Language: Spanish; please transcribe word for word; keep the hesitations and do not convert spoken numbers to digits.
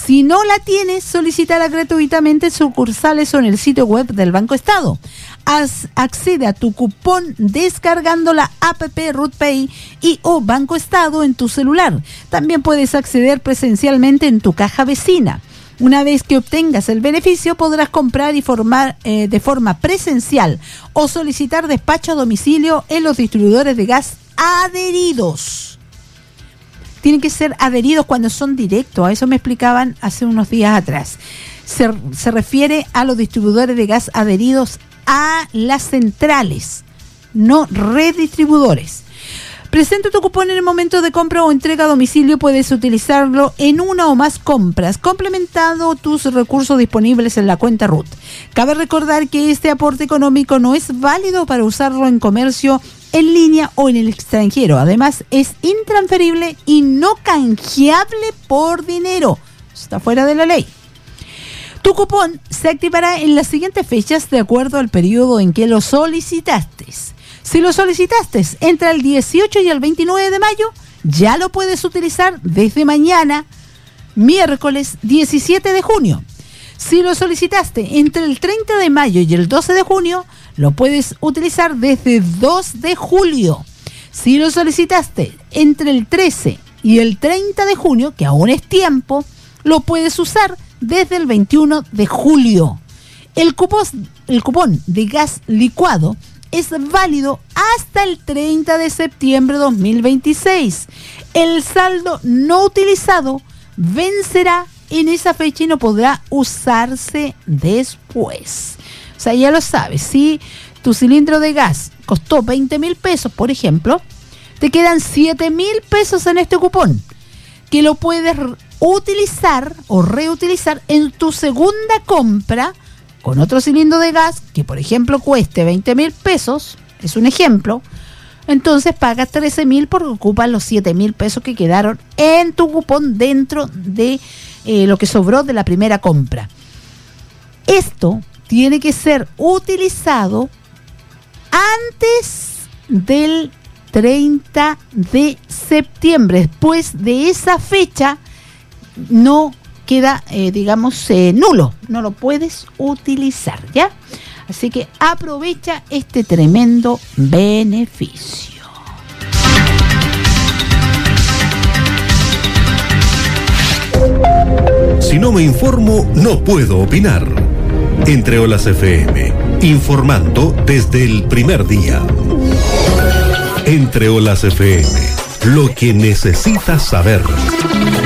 Si no la tienes, solicítala gratuitamente en sucursales o en el sitio web del Banco Estado. Haz, accede a tu cupón descargando la app RootPay y o Banco Estado en tu celular. También puedes acceder presencialmente en tu caja vecina. Una vez que obtengas el beneficio, podrás comprar y formar eh, de forma presencial o solicitar despacho a domicilio en los distribuidores de gas adheridos. Tienen que ser adheridos cuando son directos, a eso me explicaban hace unos días atrás. Se, se refiere a los distribuidores de gas adheridos a las centrales, no redistribuidores. Presenta tu cupón en el momento de compra o entrega a domicilio. Puedes utilizarlo en una o más compras, complementando tus recursos disponibles en la cuenta RUT. Cabe recordar que este aporte económico no es válido para usarlo en comercio en línea o en el extranjero. Además, es intransferible y no canjeable por dinero. Está fuera de la ley. Tu cupón se activará en las siguientes fechas de acuerdo al periodo en que lo solicitaste. Si lo solicitaste entre el dieciocho y el veintinueve de mayo, ya lo puedes utilizar desde mañana, miércoles diecisiete de junio. Si lo solicitaste entre el treinta de mayo y el doce de junio, lo puedes utilizar desde dos de julio. Si lo solicitaste entre el trece y el treinta de junio, que aún es tiempo, lo puedes usar desde el veintiuno de julio. El cupón, el cupón de gas licuado es válido hasta el treinta de septiembre de dos mil veintiséis. El saldo no utilizado vencerá en esa fecha y no podrá usarse después. O sea, ya lo sabes, si tu cilindro de gas costó veinte mil pesos, por ejemplo, te quedan siete mil pesos en este cupón, que lo puedes utilizar o reutilizar en tu segunda compra con otro cilindro de gas que, por ejemplo, cueste veinte mil pesos, es un ejemplo. Entonces pagas trece mil porque ocupan los siete mil pesos que quedaron en tu cupón dentro de eh, lo que sobró de la primera compra. Esto tiene que ser utilizado antes del treinta de septiembre. Después de esa fecha no queda, eh, digamos, eh, nulo. No lo puedes utilizar, ¿ya? Así que aprovecha este tremendo beneficio. Si no me informo, no puedo opinar. Entre Olas F M, informando desde el primer día. Entre Olas F M, lo que necesitas saber.